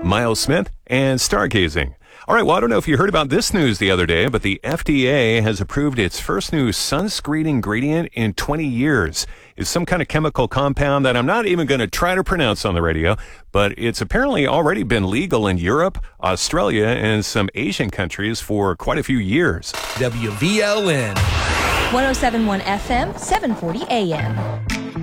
Miles Smith, and stargazing. All right, well, I don't know if you heard about this news the other day, but the FDA has approved its first new sunscreen ingredient in 20 years. It's some kind of chemical compound that I'm not even going to try to pronounce on the radio, but it's apparently already been legal in Europe, Australia, and some Asian countries for quite a few years. WVLN 107.1 FM, 740 AM.